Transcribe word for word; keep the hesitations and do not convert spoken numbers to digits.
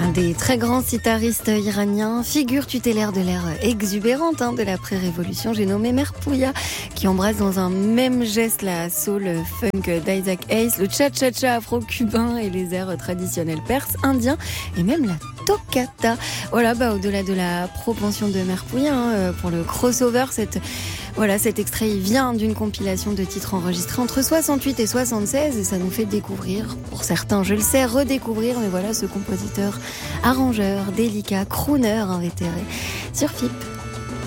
Des très grands sitaristes iraniens, figure tutélaire de l'ère exubérante hein, de la pré-révolution, j'ai nommé Mère Pouya, qui embrasse dans un même geste la soul funk d'Isaac Hayes, le cha-cha-cha afro-cubain et les airs traditionnels perses, indiens et même la toccata. Voilà, bah, au-delà de la propension de Mère Pouya hein, pour le crossover, cette, voilà, cet extrait il vient d'une compilation de titres enregistrés entre soixante-huit et soixante-seize et ça nous fait découvrir, pour certains je le sais, redécouvrir, mais voilà, ce compositeur, arrangeur, délicat, crooner invétéré sur F I P.